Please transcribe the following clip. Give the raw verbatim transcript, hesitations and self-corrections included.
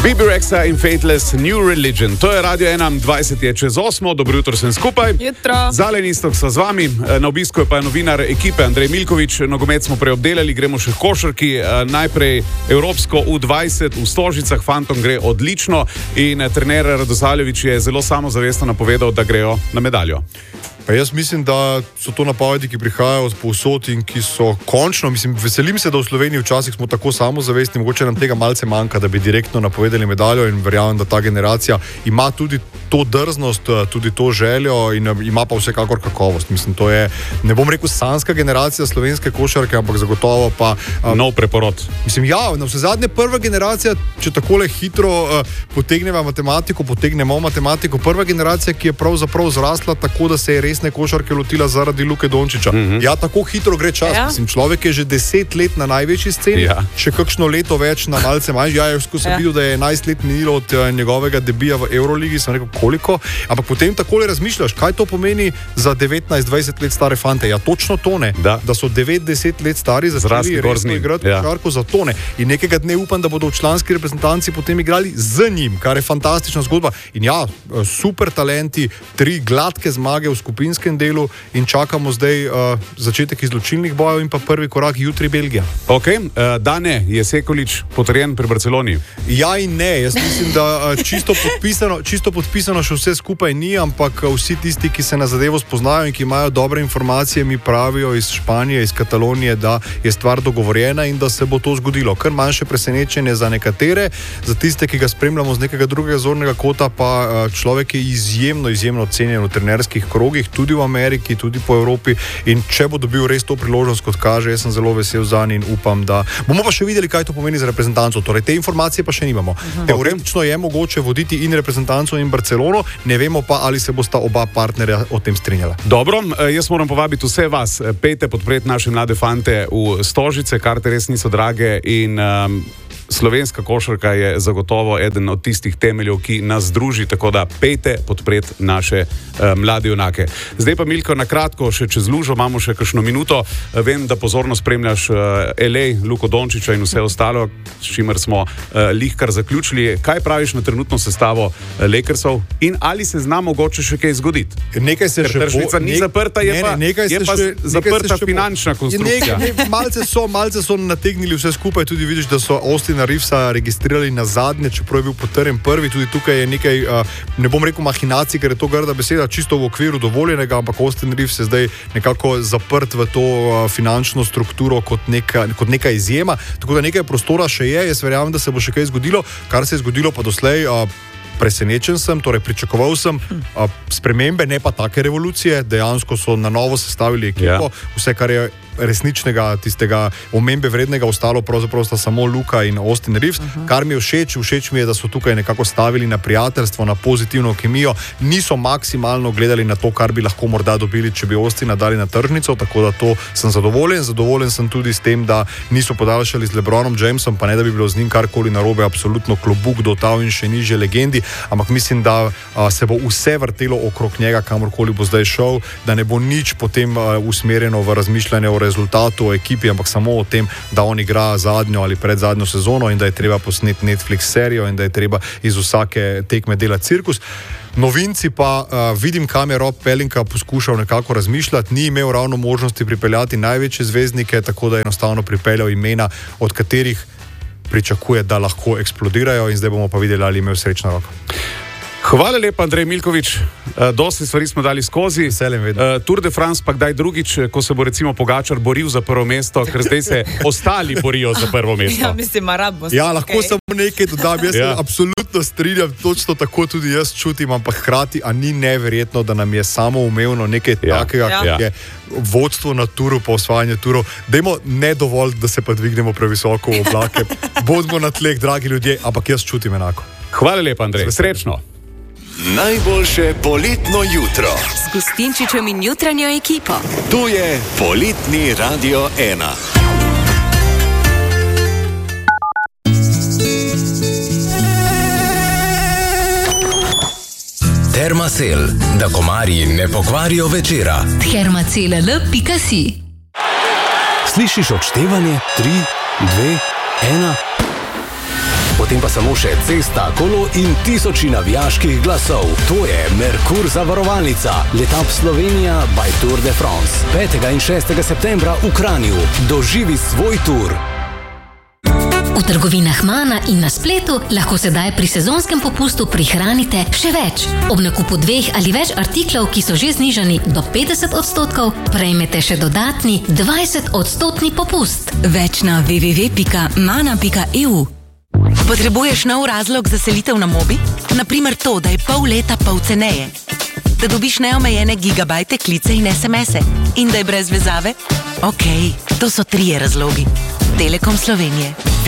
Bebe Rexha in Fateless New Religion. To je Radio ena, dvajset je čez osmo, dobro jutro vsem skupaj. Jutro. Zalen Istok sva z vami, na obisku je pa novinar ekipe Andrej Milković. Nogomet smo prej obdelali, gremo še k košarki. Najprej Evropsko U dvajset v Stožicah, fantom gre odlično in trener Radosavljević je zelo samozavestno napovedal, da grejo na medaljo. Pa jaz mislim, da so to napovedi, ki prihajajo od povsod in ki so končno, mislim, veselim se, da v Sloveniji včasih smo tako samozavestni, mogoče nam tega malce manjka, da bi direktno napovedali medaljo in verjamem, da ta generacija ima tudi to drznost, tudi to željo in ima pa vsekakor kakovost. Mislim, to je, ne bom rekel sanska generacija slovenske košarke, ampak zagotovo pa... Nov preporod. Mislim, ja, na vse zadnje prva generacija, če takole hitro uh, potegneva matematiko, potegnemo matematiko, prva generacija, ki je pravzaprav zrasla tako, da se je resne košarke lotila zaradi Luke Dončića. Mm-hmm. Ja, tako hitro gre čas. Ja. Mislim, človek je že deset let na največji sceni, ja. Še kakšno leto več na malce manj. Ja, jaz sem ja. videl, da je enajst let minilo od uh, njegovega debija v Euroligi, sem rekel, koliko, ampak potem takole razmišljaš, kaj to pomeni za devetnajst dvajset let stare fante. Ja, točno to ne, da, da so devet deset let stari začeli resno igrati košarko, ja. Za to ne. In nekega dne upam, da bodo v članski reprezentanci potem igrali z njim, kar je fantastična zgodba. In ja, super talenti, tri gladke zmage v skupinskem delu in čakamo zdaj uh, začetek izločilnih bojev in pa prvi korak jutri Belgija. Ok, uh, Dane, je Sekulić potrjen pri Barceloni? Ja in ne, jaz mislim, da uh, čisto podpisano, čisto podpisano še vse skupaj ni, ampak uh, vsi tisti, ki se na zadevo spoznajo in ki imajo dobre informacije, mi pravijo iz Španije, iz Katalonije, da je stvar dogovorjena in da se bo to zgodilo. Kar manjše presenečenje za nekatere, za tiste, ki ga spremljamo z nekega drugega zornega kota, pa uh, človek je izjemno, izjemno cenjen v trenerskih krogih, tudi v Ameriki, tudi po Evropi in če bo dobil res to priložnost, kot kaže, jaz sem zelo vesel zanj in upam, da bomo pa še videli, kaj to pomeni za reprezentanco. Torej, te informacije pa še nimamo. Uh-huh. Teoretično je mogoče voditi in reprezentanco in Barcelono, ne vemo pa, ali se bosta oba partnerja o tem strinjala. Dobro, jaz moram povabiti vse vas, pejte podpreti naše mlade fante v Stožice, karte res niso drage in um, slovenska košarka je zagotovo eden od tistih temeljev, ki nas združi, tako da pejte podpreti naše uh, mlade junake. Zdaj pa, Milko, na kratko, še čez lužo, imamo še kakšno minuto. Vem, da pozorno spremljaš uh, L A, Luko Dončića in vse ostalo, s čimer smo uh, lihkar zaključili. Kaj praviš na trenutno sestavo uh, Lakersov in ali se zna mogoče še kaj zgoditi? Nekaj se še bo, ni zaprta, je ne, ne, pa, je pa še, zaprta finančna bo, konstrukcija. Ne, ne, malce, so, malce so nategnili vse skupaj, tudi vidiš, da so Austin Reevesa registrirali na zadnje, čeprav je bil potrjen prvi, tudi tukaj je nekaj, ne bom rekel mahinacij, ker je to grda beseda, čisto v okviru dovoljenega, ampak Austin Reeves je zdaj nekako zaprt v to finančno strukturo kot neka, kot neka izjema, tako da nekaj prostora še je, jaz verjamem, da se bo še kaj zgodilo, kar se je zgodilo pa doslej, presenečen sem, torej pričakoval sem a, spremembe, ne pa take revolucije, dejansko so na novo sestavili ekipo, yeah. Vse, kar je resničnega, tistega omembe vrednega ostalo, pravzaprav sta samo Luka in Austin Reeves, uh-huh. Kar mi je všeč, všeč mi je, da so tukaj nekako stavili na prijateljstvo, na pozitivno kemijo, niso maksimalno gledali na to, kar bi lahko morda dobili, če bi Austina dali na tržnico, tako da to sem zadovoljen, zadovoljen sem tudi s tem, da niso podaljšali z LeBronom Jamesom, pa ne da bi bilo z njim karkoli narobe, absolutno klobuk dotal in še nižje legendi, ampak mislim, da a, se bo vse vrtelo okrog njega, kamorkoli bo zdaj šel, da ne bo nič potem a, usmerjeno v razmišljanje o rezultatu, o ekipi, ampak samo o tem, da on igra zadnjo ali predzadnjo sezono in da je treba posneti Netflix serijo in da je treba iz vsake tekme delati cirkus. Novinci pa uh, vidim, kam je Rob Pelinka poskušal nekako razmišljati, ni imel ravno možnosti pripeljati največje zvezdnike, tako da je enostavno pripeljal imena, od katerih pričakuje, da lahko eksplodirajo in zdaj bomo pa videli, ali imel srečno roko. Hvala lepa, Andrej Milković. Dosti stvari smo dali skozi. Tour de France pa kdaj drugič, ko se bo recimo Pogačar boril za prvo mesto, ker zdaj se ostali borijo za prvo mesto. Ja, mislim, Arab bo. Ja, lahko okay. Samo nekaj dodam. Jaz ja. se absolutno strinjam, točno tako tudi jaz čutim, ampak hkrati, a ni neverjetno, da nam je samo umevno nekaj ja. takega, ja. kot je vodstvo na turu, pa osvajanje turov. Dajmo ne dovolj, da se pa dvignemo previsoko v oblake. Bodimo na tleh, dragi ljudje, ampak jaz čutim enako. Hvala lepa, Andrej. Srečno. Najboljše poletno jutro s Gustinčičem in jutranjo ekipo. Tu je Poletni Radio ena. Termasel, da komarji ne pokvarijo večera. termasel pika si. Slišiš odštevanje? tri, dve, ena. potem pa samo še cesta, kolo in tisoči navijaških glasov. To je Merkur zavarovalnica. Letap Slovenija by Tour de France. petega in šestega septembra v Kranju. Doživi svoj tur. V trgovinah Mana in na spletu lahko sedaj pri sezonskem popustu prihranite še več. Ob nakupu dveh ali več artiklov, ki so že znižani do petdeset odstotkov, prejmete še dodatni dvajset odstotni popust. Več na w w w pika mana pika e u. Potrebuješ nov razlog za selitev na Mobi? Naprimer to, da je pol leta pol ceneje. Da dobiš neomejene gigabajte, klice in es em ese. In da je brez vezave? Okej, to so trije razlogi. Telekom Slovenije.